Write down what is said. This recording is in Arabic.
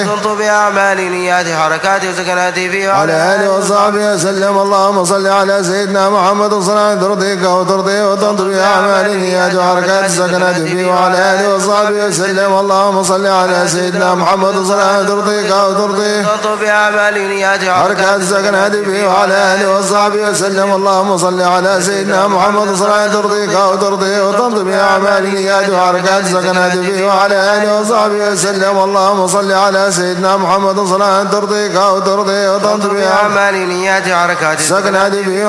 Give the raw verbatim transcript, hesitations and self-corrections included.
كنت بأعمال نيات حركات وسكناتي فيه وعلى آله وصحبه وسلم. اللهم صل على سيدنا محمد صلاة ترضيك وترضيه وتنطب بأعمال نيات حركات سكنات فيه وعلى آله وصحبه وسلم. اللهم صل على سيدنا محمد صلاة ترضيك وترضيه وتنطب بأعمال نيات حركات سكنات فيه وعلى آله وصحبه وسلم. اللهم صل على سيدنا محمد صلاة ترضيك وترضيه وتنطب بأعمال نيات حركات سكنات فيه وعلى آله وصحبه وسلم. اللهم صل على سيدنا محمد صلاة ترضيك وترضيه وتنطب بأعمال نيات حركات سكنات فيه